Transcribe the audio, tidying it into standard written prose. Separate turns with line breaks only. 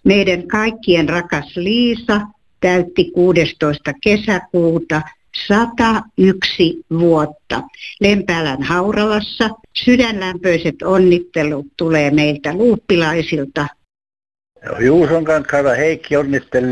Meidän kaikkien rakas Liisa täytti 16. kesäkuuta 101 vuotta. Lempäälän Hauralassa sydänlämpöiset onnittelut tulee meiltä luuppilaisilta.
Juuson kanssa Heikki onnittelee